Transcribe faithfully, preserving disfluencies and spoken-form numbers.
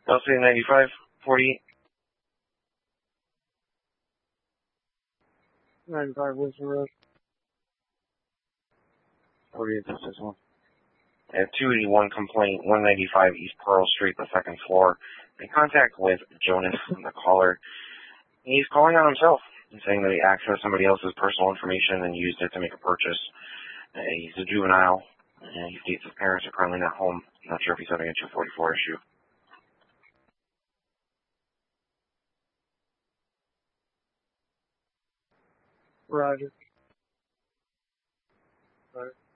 L C ninety-five forty-eight. ninety-five Wilson Road. forty-eight, this is one. I have two eighty-one complaint, one ninety-five East Pearl Street, the second floor. In contact with Jonas, the caller. He's calling on himself and saying that he accessed somebody else's personal information and used it to make a purchase. Uh, he's a juvenile. Uh, he states his parents are currently not home. Not sure if he's having a two forty-four issue. Roger. All right.